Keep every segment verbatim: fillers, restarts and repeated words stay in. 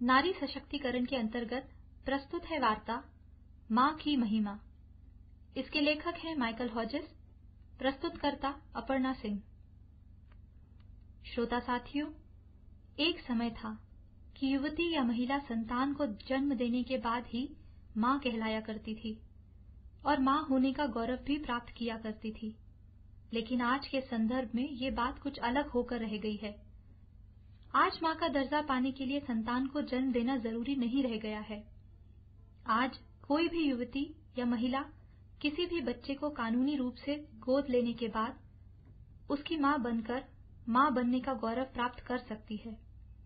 नारी सशक्तिकरण के अंतर्गत प्रस्तुत है वार्ता माँ की महिमा। इसके लेखक हैं माइकल हॉजेस, प्रस्तुतकर्ता अपर्णा सिंह। श्रोता साथियों, एक समय था कि युवती या महिला संतान को जन्म देने के बाद ही माँ कहलाया करती थी और माँ होने का गौरव भी प्राप्त किया करती थी। लेकिन आज के संदर्भ में ये बात कुछ अलग होकर रह गई है। आज माँ का दर्जा पाने के लिए संतान को जन्म देना जरूरी नहीं रह गया है। आज कोई भी युवती या महिला किसी भी बच्चे को कानूनी रूप से गोद लेने के बाद उसकी माँ बनकर माँ बनने का गौरव प्राप्त कर सकती है।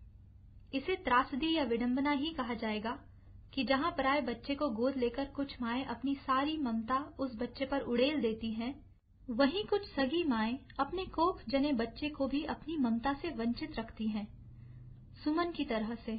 इसे त्रासदी या विडंबना ही कहा जाएगा कि जहाँ पराये बच्चे को गोद लेकर कुछ माएं अपनी सारी ममता उस बच्चे पर उड़ेल देती हैं, वहीं कुछ सगी माएं अपने कोख जने बच्चे को भी अपनी ममता से वंचित रखती हैं। सुमन की तरह से।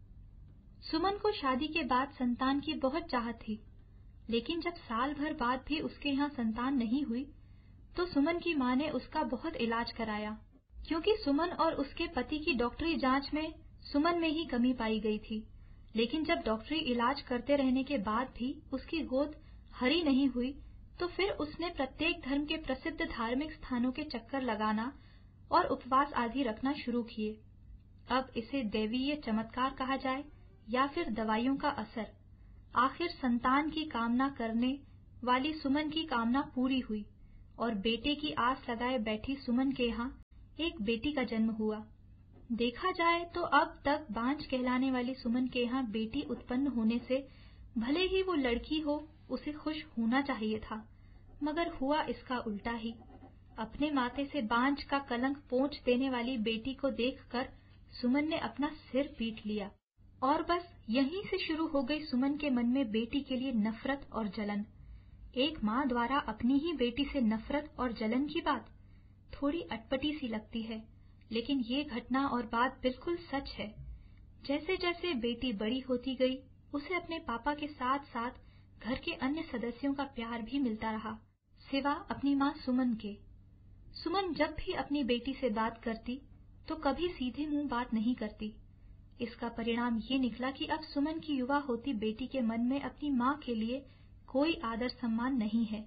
सुमन को शादी के बाद संतान की बहुत चाहत थी, लेकिन जब साल भर बाद भी उसके यहाँ संतान नहीं हुई तो सुमन की माँ ने उसका बहुत इलाज कराया, क्योंकि सुमन और उसके पति की डॉक्टरी जांच में सुमन में ही कमी पाई गई थी। लेकिन जब डॉक्टरी इलाज करते रहने के बाद भी उसकी गोद हरी नहीं हुई तो फिर उसने प्रत्येक धर्म के प्रसिद्ध धार्मिक स्थानों के चक्कर लगाना और उपवास आदि रखना शुरू किए। अब इसे दैवीय चमत्कार कहा जाए या फिर दवाइयों का असर, आखिर संतान की कामना करने वाली सुमन की कामना पूरी हुई और बेटे की आस लगाए बैठी सुमन के यहाँ एक बेटी का जन्म हुआ। देखा जाए तो अब तक बांझ कहलाने वाली सुमन के यहाँ बेटी उत्पन्न होने से भले ही वो लड़की हो उसे खुश होना चाहिए था, मगर हुआ इसका उल्टा ही। अपने माथे से बांझ का कलंक पोंछ देने वाली बेटी को देखकर सुमन ने अपना सिर पीट लिया और बस यहीं से शुरू हो गई सुमन के मन में बेटी के लिए नफरत और जलन। एक माँ द्वारा अपनी ही बेटी से नफरत और जलन की बात थोड़ी अटपटी सी लगती है, लेकिन ये घटना और बात बिल्कुल सच है। जैसे जैसे बेटी बड़ी होती गई उसे अपने पापा के साथ साथ घर के अन्य सदस्यों का प्यार भी मिलता रहा, सिवा अपनी माँ सुमन के। सुमन जब भी अपनी बेटी से बात करती तो कभी सीधे मुंह बात नहीं करती। इसका परिणाम ये निकला कि अब सुमन की युवा होती बेटी के मन में अपनी माँ के लिए कोई आदर सम्मान नहीं है।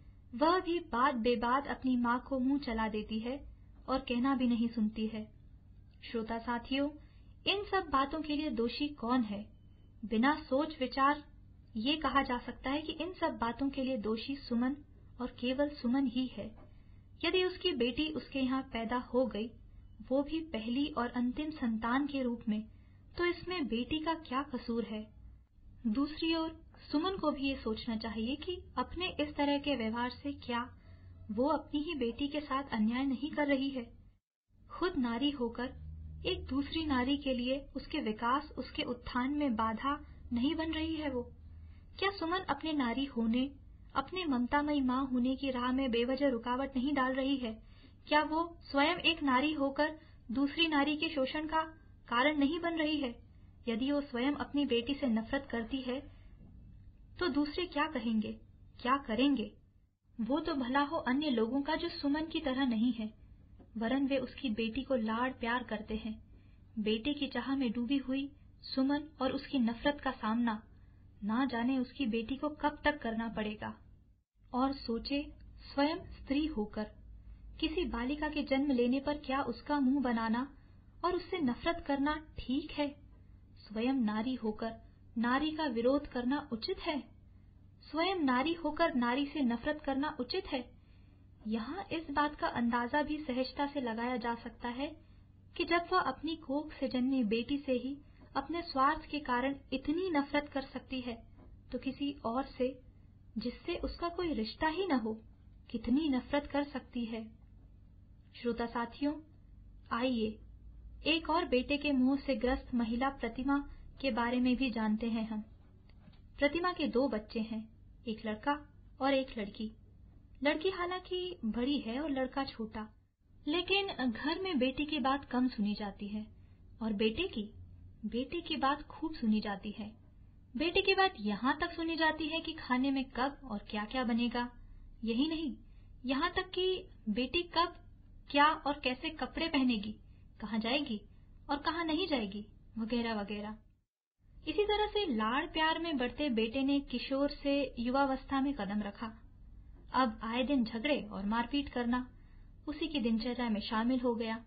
वह भी बात बेबात अपनी माँ को मुंह चला देती है और कहना भी नहीं सुनती है। श्रोता साथियों, इन सब बातों के लिए दोषी कौन है? बिना सोच विचार ये कहा जा सकता है कि इन सब बातों के लिए दोषी सुमन और केवल सुमन ही है। यदि उसकी बेटी उसके यहाँ पैदा हो गई, वो भी पहली और अंतिम संतान के रूप में, तो इसमें बेटी का क्या कसूर है? दूसरी ओर सुमन को भी ये सोचना चाहिए कि अपने इस तरह के व्यवहार से क्या वो अपनी ही बेटी के साथ अन्याय नहीं कर रही है? खुद नारी होकर एक दूसरी नारी के लिए उसके विकास, उसके उत्थान में बाधा नहीं बन रही है वो? क्या सुमन अपने नारी होने, अपने ममतामयी माँ होने की राह में बेवजह रुकावट नहीं डाल रही है? क्या वो स्वयं एक नारी होकर दूसरी नारी के शोषण का कारण नहीं बन रही है? यदि वो स्वयं अपनी बेटी से नफरत करती है तो दूसरे क्या कहेंगे, क्या करेंगे? वो तो भला हो अन्य लोगों का जो सुमन की तरह नहीं है, वरन वे उसकी बेटी को लाड़ प्यार करते हैं। बेटे की चाह में डूबी हुई सुमन और उसकी नफरत का सामना ना जाने उसकी बेटी को कब तक करना पड़ेगा। और सोचे, स्वयं स्त्री होकर किसी बालिका के जन्म लेने पर क्या उसका मुंह बनाना और उससे नफरत करना ठीक है? स्वयं नारी होकर नारी का विरोध करना उचित है? स्वयं नारी होकर नारी से नफरत करना उचित है? यहाँ इस बात का अंदाजा भी सहजता से लगाया जा सकता है कि जब वह अपनी कोख से जन्मी बेटी से ही अपने स्वार्थ के कारण इतनी नफरत कर सकती है, तो किसी और से, जिससे उसका कोई रिश्ता ही न हो, कितनी नफरत कर सकती है? श्रोता साथियों, आइए एक और बेटे के मुंह से ग्रस्त महिला प्रतिमा के बारे में भी जानते हैं हम। प्रतिमा के दो बच्चे हैं, एक लड़का और एक लड़की। लड़की हालांकि बड़ी है और लड़का छोटा, लेकिन घर में बेटी की बात कम सुनी जाती है और बेटे की बेटे की बात खूब सुनी जाती है। बेटे की बात यहाँ तक सुनी जाती है कि खाने में कब और क्या क्या बनेगा। यही नहीं, यहाँ तक कि बेटी कब, क्या और कैसे कपड़े पहनेगी, कहाँ जाएगी और कहाँ नहीं जाएगी, वगैरह वगैरह। इसी तरह से लाड़ प्यार में बढ़ते बेटे ने किशोर से युवावस्था में कदम रखा। अब आए दिन झगड़े और मारपीट करना उसी की दिनचर्या में शामिल हो गया।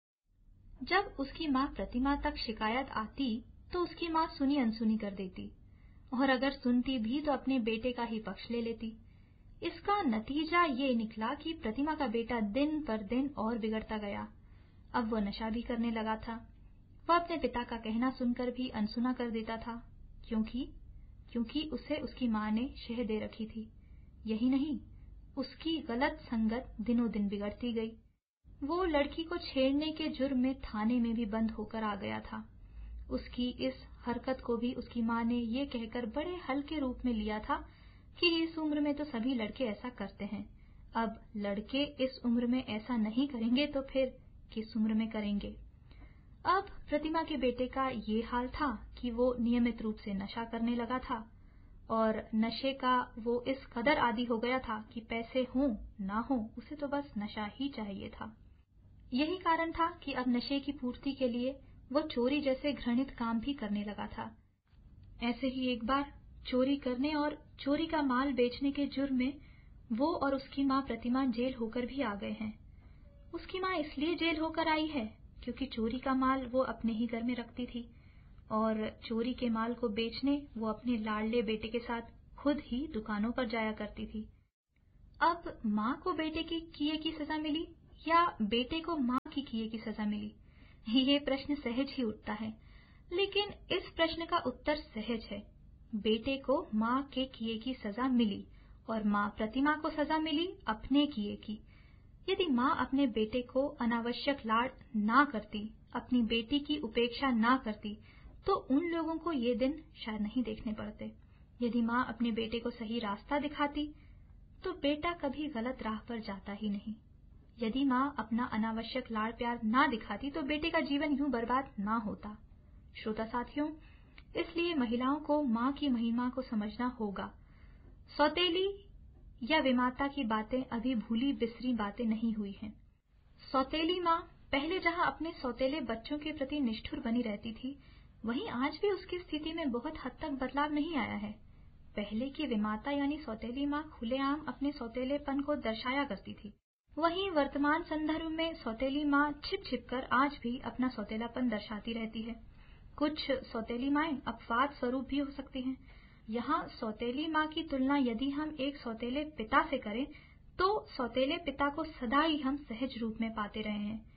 जब उसकी माँ प्रतिमा तक शिकायत आती तो उसकी माँ सुनी अनसुनी कर देती, और अगर सुनती भी तो अपने बेटे का ही पक्ष ले लेती। इसका नतीजा ये निकला कि प्रतिमा का बेटा दिन पर दिन और बिगड़ता गया। अब वो नशा भी करने लगा था। वह अपने पिता का कहना सुनकर भी अनसुना कर देता था, क्योंकि क्योंकि उसे उसकी माँ ने शह दे रखी थी। यही नहीं, उसकी गलत संगत दिनों दिन बिगड़ती गई। वो लड़की को छेड़ने के जुर्म में थाने में भी बंद होकर आ गया था। उसकी इस हरकत को भी उसकी माँ ने ये कहकर बड़े हल्के रूप में लिया था कि इस उम्र में तो सभी लड़के ऐसा करते हैं। अब लड़के इस उम्र में ऐसा नहीं करेंगे तो फिर किस उम्र में करेंगे। अब प्रतिमा के बेटे का ये हाल था कि वो नियमित रूप से नशा करने लगा था, और नशे का वो इस कदर आदी हो गया था कि पैसे हों ना हो उसे तो बस नशा ही चाहिए था। यही कारण था कि अब नशे की पूर्ति के लिए वो चोरी जैसे घृणित काम भी करने लगा था। ऐसे ही एक बार चोरी करने और चोरी का माल बेचने के जुर्म में वो और उसकी माँ प्रतिमा जेल होकर भी आ गए हैं। उसकी माँ इसलिए जेल होकर आई है क्योंकि चोरी का माल वो अपने ही घर में रखती थी, और चोरी के माल को बेचने वो अपने लाडले बेटे के साथ खुद ही दुकानों पर जाया करती थी। अब माँ को बेटे की किए की सजा मिली या बेटे को माँ की किए की सजा मिली, ये प्रश्न सहज ही उठता है। लेकिन इस प्रश्न का उत्तर सहज है। बेटे को माँ के किए की सजा मिली और माँ प्रतिमा को सजा मिली अपने किए की। यदि माँ अपने बेटे को अनावश्यक लाड ना करती, अपनी बेटी की उपेक्षा ना करती, तो उन लोगों को ये दिन शायद नहीं देखने पड़ते। यदि माँ अपने बेटे को सही रास्ता दिखाती तो बेटा कभी गलत राह पर जाता ही नहीं। यदि माँ अपना अनावश्यक लाड़ प्यार ना दिखाती तो बेटे का जीवन यूं बर्बाद ना होता। श्रोता साथियों, इसलिए महिलाओं को माँ की महिमा को समझना होगा। सौतेली या विमाता की बातें अभी भूली बिसरी बातें नहीं हुई हैं। सौतेली माँ पहले जहाँ अपने सौतेले बच्चों के प्रति निष्ठुर बनी रहती थी, वहीं आज भी उसकी स्थिति में बहुत हद तक बदलाव नहीं आया है। पहले की विमाता यानी सौतेली माँ खुलेआम अपने सौतेलेपन को दर्शाया करती थी, वहीं वर्तमान संदर्भ में सौतेली माँ छिप छिप कर आज भी अपना सौतेलापन दर्शाती रहती है। कुछ सौतेली माएं अपवाद स्वरूप भी हो सकती हैं। यहाँ सौतेली माँ की तुलना यदि हम एक सौतेले पिता से करें तो सौतेले पिता को सदा ही हम सहज रूप में पाते रहे हैं।